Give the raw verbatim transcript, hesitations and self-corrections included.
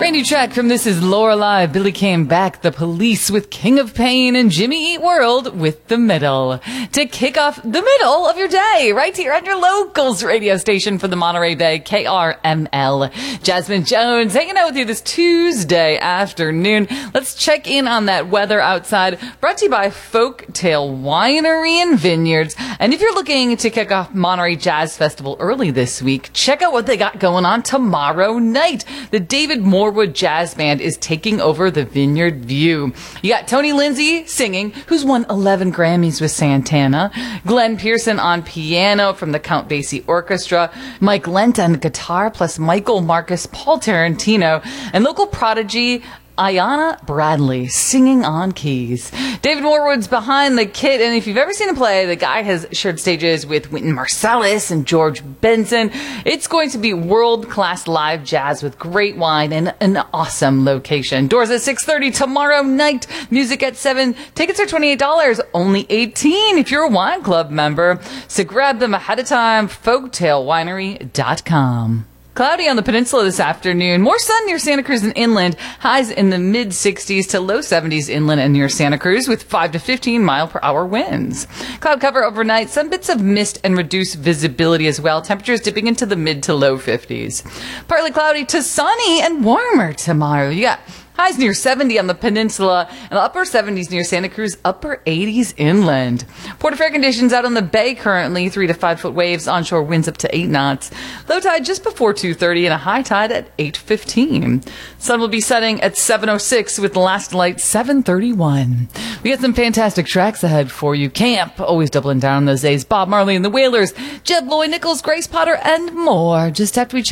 Brand new track from This Is Lorelei. Billy came back, The Police with King of Pain, and Jimmy Eat World with The Middle. To kick off the middle of your day, right here on your locals radio station for the Monterey Bay, K R M L. Jasmine Jones hanging out with you this Tuesday afternoon. Let's check in on that weather outside, brought to you by Folktale Winery and Vineyards. And if you're looking to kick off Monterey Jazz Festival early this week, check out what they got going on tomorrow night. The David Morwood Jazz Band is taking over the Vineyard View. You got Tony Lindsay singing, who's won eleven Grammys with Santana, Glenn Pearson on piano from the Count Basie Orchestra, Mike Lent on guitar, plus Michael Marcus, Paul Tarantino, and local prodigy Ayanna Bradley singing on keys. David Morwood's behind the kit, and if you've ever seen him play, the guy has shared stages with Wynton Marsalis and George Benson. It's going to be world-class live jazz with great wine and an awesome location. Doors at six thirty tomorrow night. Music at seven. Tickets are twenty-eight dollars, only eighteen dollars if you're a wine club member. So grab them ahead of time. folktale winery dot com. Cloudy on the peninsula this afternoon. More sun near Santa Cruz and inland. Highs in the mid sixties to low seventies inland and near Santa Cruz with five to fifteen mile per hour winds. Cloud cover overnight. Some bits of mist and reduced visibility as well. Temperatures dipping into the mid to low fifties. Partly cloudy to sunny and warmer tomorrow. You got highs near seventy on the peninsula and the upper seventies near Santa Cruz, upper eighties inland. Port of fair conditions out on the bay currently, three to five foot waves, onshore winds up to eight knots. Low tide just before two thirty and a high tide at eight fifteen. Sun will be setting at seven oh six with last light seven thirty-one. We got some fantastic tracks ahead for you. Camp, always doubling down on those days. Bob Marley and the Wailers, Jeb Lloyd Nichols, Grace Potter, and more. Just after we check